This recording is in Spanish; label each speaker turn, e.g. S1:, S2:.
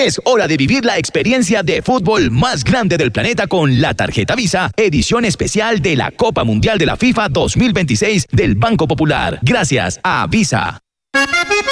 S1: Es hora de vivir la experiencia de fútbol más grande del planeta con la tarjeta Visa, edición especial de la Copa Mundial de la FIFA 2026 del Banco Popular. Gracias a Visa.